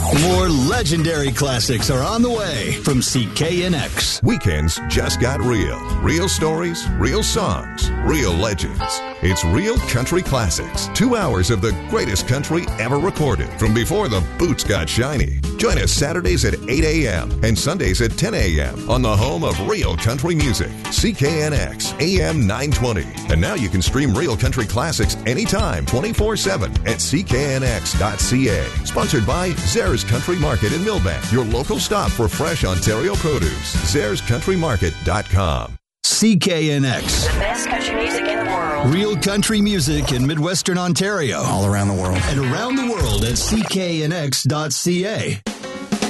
More legendary classics are on the way from CKNX. Weekends just got real. Real stories, real songs, real legends. It's Real Country Classics. 2 hours of the greatest country ever recorded from before the boots got shiny. Join us Saturdays at 8 a.m. and Sundays at 10 a.m. on the home of real country music, CKNX AM 920. And now you can stream Real Country Classics anytime, 24/7 at cknx.ca. Sponsored by Zares Country Market in Millbank, your local stop for fresh Ontario produce. ZaresCountryMarket.com. CKNX. The best country music in the world. Real country music in Midwestern Ontario. All around the world. And around the world at cknx.ca.